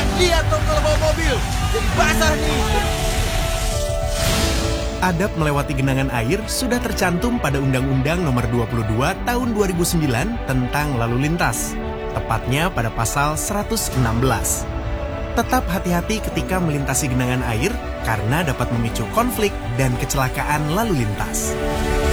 Lihat dong kalau bawa mobil, jadi basah nih. Adab melewati genangan air sudah tercantum pada Undang-Undang Nomor 22 Tahun 2009 tentang lalu lintas, tepatnya pada pasal 116. Tetap hati-hati ketika melintasi genangan air karena dapat memicu konflik dan kecelakaan lalu lintas.